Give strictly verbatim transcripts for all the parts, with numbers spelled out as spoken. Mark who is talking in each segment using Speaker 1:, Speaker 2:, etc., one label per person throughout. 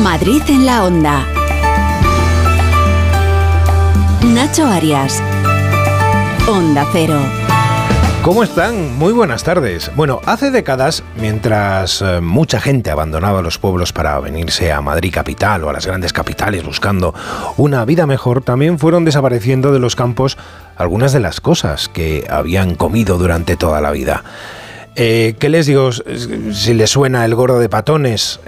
Speaker 1: Madrid en la Onda. Nacho Arias. Onda Cero.
Speaker 2: ¿Cómo están? Muy buenas tardes. Bueno, hace décadas, mientras eh, mucha gente abandonaba los pueblos para venirse a Madrid capital o a las grandes capitales buscando una vida mejor, también fueron desapareciendo de los campos algunas de las cosas que habían comido durante toda la vida. Eh, ¿Qué les digo? Si les suena el gordo de Patones,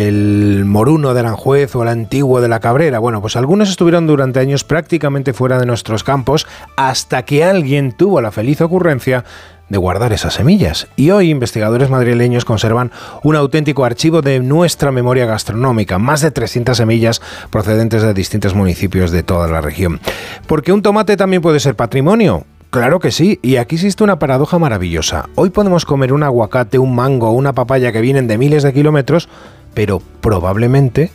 Speaker 2: el moruno de Aranjuez o el antiguo de la Cabrera. Bueno, pues algunos estuvieron durante años prácticamente fuera de nuestros campos hasta que alguien tuvo la feliz ocurrencia de guardar esas semillas. Y hoy investigadores madrileños conservan un auténtico archivo de nuestra memoria gastronómica, más de trescientas semillas procedentes de distintos municipios de toda la región. ¿Porque un tomate también puede ser patrimonio? Claro que sí, y aquí existe una paradoja maravillosa. Hoy podemos comer un aguacate, un mango o una papaya que vienen de miles de kilómetros, pero probablemente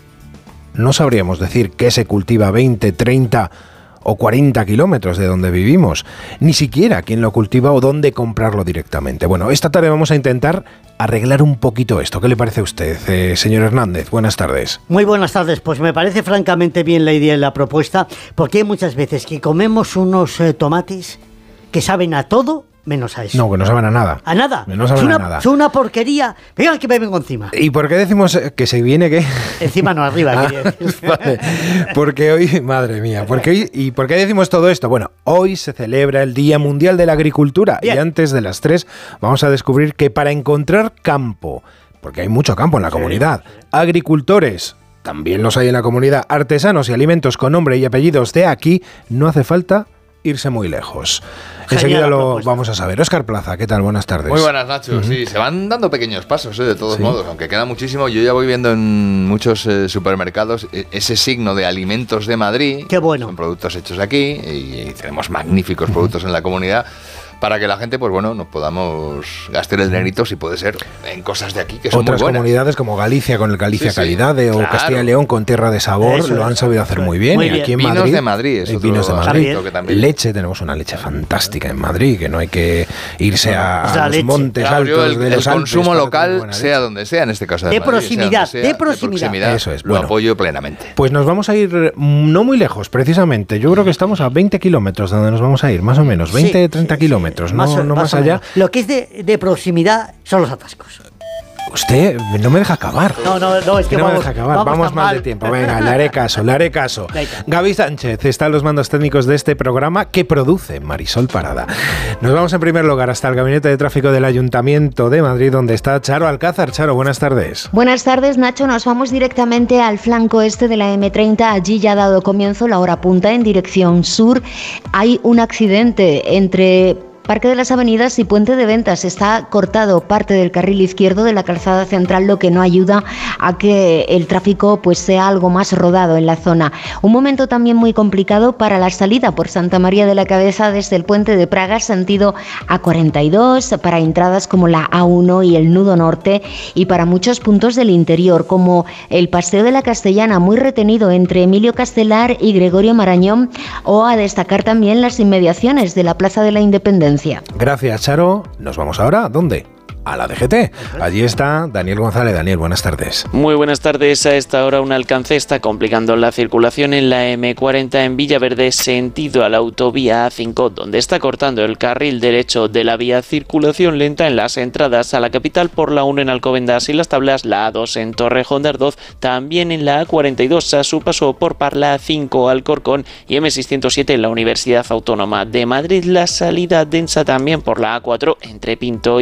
Speaker 2: no sabríamos decir qué se cultiva a veinte, treinta o cuarenta kilómetros de donde vivimos, ni siquiera quién lo cultiva o dónde comprarlo directamente. Bueno, esta tarde vamos a intentar arreglar un poquito esto. ¿Qué le parece a usted, eh, señor Hernández? Buenas tardes.
Speaker 3: Muy buenas tardes. Pues me parece francamente bien la idea y la propuesta, porque hay muchas veces que comemos unos eh, tomates que saben a todo menos a eso.
Speaker 2: No, que no saben a nada.
Speaker 3: ¿A nada?
Speaker 2: No saben
Speaker 3: es una,
Speaker 2: a nada.
Speaker 3: Es una porquería. Venga, que me vengo encima.
Speaker 2: ¿Y por qué decimos que se viene qué?
Speaker 3: Encima no, arriba.
Speaker 2: Ah,
Speaker 3: quería decir.
Speaker 2: vale. Porque hoy, madre mía, porque hoy, ¿y por qué decimos todo esto? Bueno, hoy se celebra el Día Mundial de la Agricultura. Bien. Y antes de las tres vamos a descubrir que para encontrar campo, porque hay mucho campo en la sí, comunidad, sí. agricultores, también los hay en la comunidad, artesanos y alimentos con nombre y apellidos de aquí, no hace falta irse muy lejos. Genial, enseguida lo propuesta. Vamos a saber. Óscar Plaza, ¿qué tal? Buenas tardes.
Speaker 4: Muy buenas, Nacho. Uh-huh. Sí, se van dando pequeños pasos, ¿eh? De todos sí. modos, aunque queda muchísimo. Yo ya voy viendo en muchos eh, supermercados ese signo de Alimentos de Madrid.
Speaker 3: Qué bueno.
Speaker 4: Son productos hechos aquí y, y tenemos magníficos uh-huh. productos en la comunidad, para que la gente, pues bueno, nos podamos gastar el dinerito, si puede ser, en cosas de aquí que son
Speaker 2: Otras
Speaker 4: muy buenas.
Speaker 2: Comunidades como Galicia con el Galicia sí, sí. Calidade, claro. o Castilla y León con Tierra de Sabor, eso lo han sabido hacer muy bien.
Speaker 3: Muy
Speaker 2: y
Speaker 3: bien.
Speaker 2: aquí en
Speaker 4: vinos
Speaker 2: Madrid,
Speaker 4: de Madrid, es otro
Speaker 2: vinos de Madrid.
Speaker 4: que también.
Speaker 2: Leche, tenemos una leche fantástica en Madrid, que no hay que irse a, a los
Speaker 3: leche.
Speaker 2: montes
Speaker 4: claro,
Speaker 2: altos
Speaker 4: el,
Speaker 2: de los
Speaker 4: el consumo
Speaker 2: Alpes,
Speaker 4: local, sea donde sea, en este caso de,
Speaker 3: de
Speaker 4: Madrid,
Speaker 3: proximidad,
Speaker 4: sea
Speaker 3: de,
Speaker 4: sea,
Speaker 3: proximidad.
Speaker 4: de proximidad.
Speaker 2: Eso es.
Speaker 4: Lo
Speaker 2: Bueno,
Speaker 4: apoyo plenamente.
Speaker 2: Pues nos vamos a ir no muy lejos, precisamente. Yo creo que estamos a veinte kilómetros de donde nos vamos a ir, más o menos, veinte, treinta sí, kilómetros, sí, no más, no más, más allá.
Speaker 3: Lo que es de, de proximidad son los atascos.
Speaker 2: Usted no me deja acabar.
Speaker 3: No, no, no, es que
Speaker 2: no
Speaker 3: vamos,
Speaker 2: me deja acabar.
Speaker 3: Vamos,
Speaker 2: vamos mal,
Speaker 3: mal
Speaker 2: de tiempo. Venga, le haré caso, le haré caso. Gaby Sánchez está en los mandos técnicos de este programa que produce Marisol Parada. Nos vamos en primer lugar hasta el Gabinete de Tráfico del Ayuntamiento de Madrid, donde está Charo Alcázar. Charo, buenas tardes.
Speaker 5: Buenas tardes, Nacho. Nos vamos directamente al flanco este de la eme treinta. Allí ya ha dado comienzo la hora punta en dirección sur. Hay un accidente entre Parque de las Avenidas y Puente de Ventas. Está cortado parte del carril izquierdo de la calzada central, lo que no ayuda a que el tráfico pues sea algo más rodado en la zona. Un momento también muy complicado para la salida por Santa María de la Cabeza desde el Puente de Praga, sentido A cuarenta y dos, para entradas como la A uno y el Nudo Norte, y para muchos puntos del interior, como el Paseo de la Castellana, muy retenido entre Emilio Castelar y Gregorio Marañón, o a destacar también las inmediaciones de la Plaza de la Independencia.
Speaker 2: Gracias, Charo. Nos vamos ahora, ¿dónde? A la D G T. Allí está Daniel González. Daniel, buenas tardes.
Speaker 6: Muy buenas tardes. A esta hora un alcance está complicando la circulación en la eme cuarenta en Villaverde, sentido a la autovía A cinco, donde está cortando el carril derecho de la vía. Circulación lenta en las entradas a la capital por la uno en Alcobendas y Las Tablas, la A dos en Torrejón de Ardoz, también en la A cuarenta y dos a su paso por Parla, A cinco Alcorcón y eme seiscientos siete en la Universidad Autónoma de Madrid. La salida densa también por la A cuatro entre Pinto